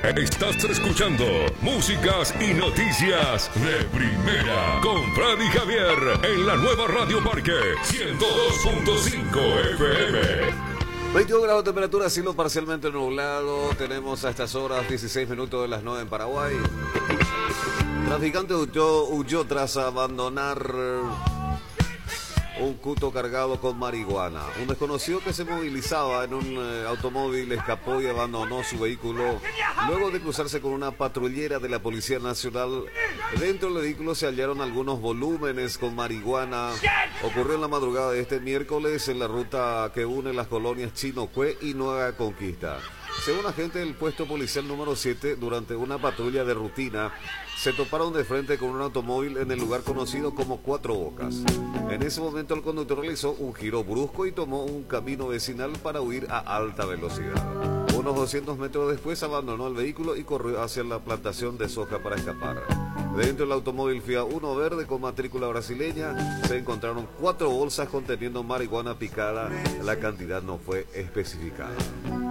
Estás escuchando músicas y noticias de primera con Freddy Javier en la nueva Radio Parque 102.5 FM. 21 grados de temperatura, cielo parcialmente nublado. Tenemos a estas horas 16 minutos de las 9 en Paraguay. Traficante huyó tras abandonar un cuto cargado con marihuana. Un desconocido que se movilizaba en un automóvil escapó y abandonó su vehículo luego de cruzarse con una patrullera de la Policía Nacional. Dentro del vehículo se hallaron algunos volúmenes con marihuana. Ocurrió en la madrugada de este miércoles en la ruta que une las colonias Chinocué y Nueva Conquista. Según agente del puesto policial número 7, durante una patrulla de rutina, se toparon de frente con un automóvil en el lugar conocido como Cuatro Bocas. En ese momento el conductor realizó un giro brusco y tomó un camino vecinal para huir a alta velocidad. Unos 200 metros después abandonó el vehículo y corrió hacia la plantación de soja para escapar. Dentro del automóvil Fiat Uno verde con matrícula brasileña se encontraron 4 bolsas conteniendo marihuana picada. La cantidad no fue especificada.